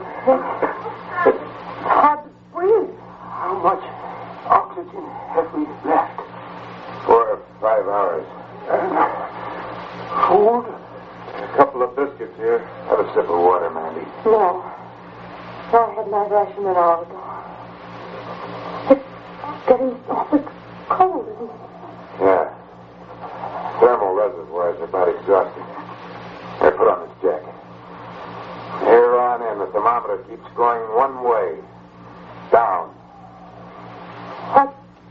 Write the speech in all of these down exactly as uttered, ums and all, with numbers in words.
cold. It's hard to breathe. How much oxygen have we left? Four or five hours. And food? A couple of biscuits here. Have a sip of water, Mandy. No. I had my ration an hour ago. It's getting awfully cold, isn't it? Yeah. Thermal reservoirs are about exhausted. Here, put on this jacket. Here on in, the thermometer keeps going one way. Down. What?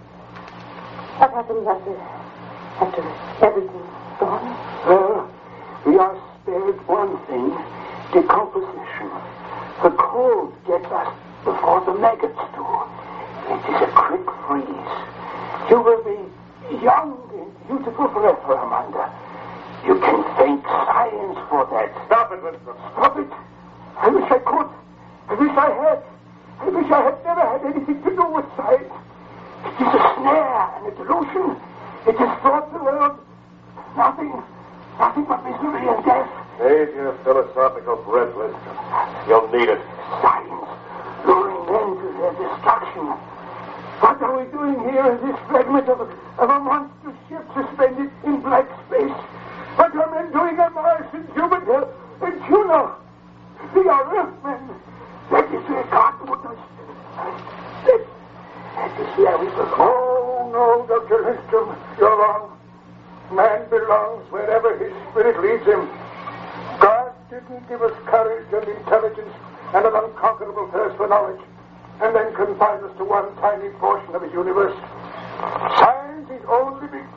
What happens after, after everything's gone? Well, we are spared one thing, decomposition. The cold gets us before the maggots do. It is a quick freeze. You will be young and beautiful forever, Amanda. You can thank science for that. Stop it, Winston. Stop it. I wish I could. I wish I had. I wish I had never had anything to do with science. It is a snare and a delusion. It has brought the world nothing, nothing but misery and death. Save your philosophical breath, Winston. You'll need it. Science, luring men to their destruction. What are we doing here in this fragment of a, of a monster ship suspended in black space? What are men doing on Mars and Jupiter and Juno? We are Earthmen. That is where God put us. That, that is where we belong. Oh, no, Doctor Lindstrom, you're wrong. Man belongs wherever his spirit leads him. God didn't give us courage and intelligence and an unconquerable thirst for knowledge, and then confine us to one tiny portion of his universe. Science is only big.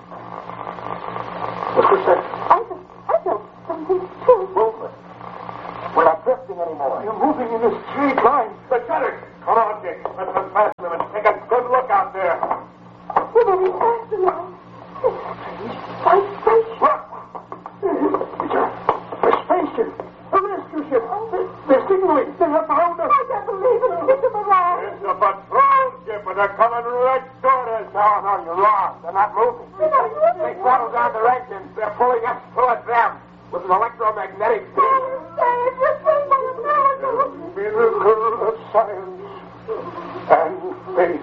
What was that? I felt, I felt something too. Movement. We're not drifting anymore. You're moving in a straight line. The shutters! Come on, Dick. Let's unfasten them and take a good look out there. We're moving faster now. It's strange. Vibration. Look! It's a, a spaceship. A rescue ship. They're, they're signaling. They have found us. I can't believe it. It's a mirage. It's a patrol ship, and they're coming right toward us. No, no, you're wrong. They're not moving. They're not moving. They throttled down their engines. They're pulling us towards them with an electromagnetic field. It's a thing by a miracle. Miracle of science and faith.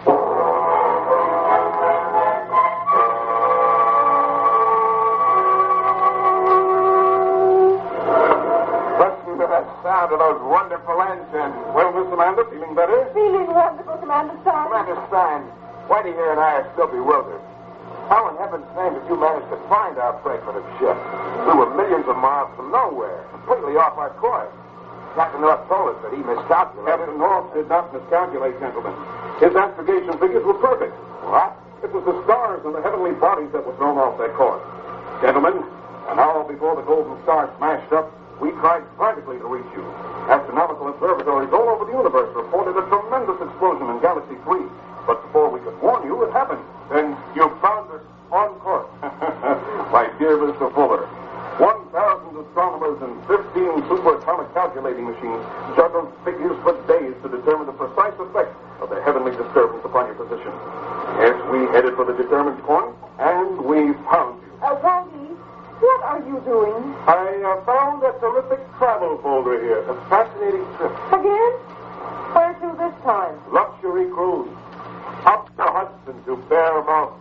Listen to that sound of those wonderful engines. Well, Miss Amanda, feeling better? Feeling wonderful, Commander Stein. Commander Stein, Whitey here and I are still bewildered. How in heaven's name did you manage to find our fragment of ship? We were millions of miles from nowhere, completely off our course. Captain North told us that he miscalculated. Captain North did not miscalculate, gentlemen. His astrogation figures were perfect. What? It was the stars and the heavenly bodies that were thrown off their course. Gentlemen, an hour before the Golden Star smashed up, we tried frantically to reach you. Astronomical observatories all over the universe reported a tremendous explosion in Galaxy three. But before we could warn you, it happened. Then you found us on course. My dear Mister Fuller, one thousand astronomers and fifteen superatomic calculating machines juggled figures for days to determine the precise effect of the heavenly disturbance upon your position. Yes, we headed for the determined point, and we found you. Uh, Whitey, what are you doing? I uh, found a terrific travel folder here. A fascinating trip. Again? Where to this time? Luxury cruise. Up the Hudson to Bear Mountain.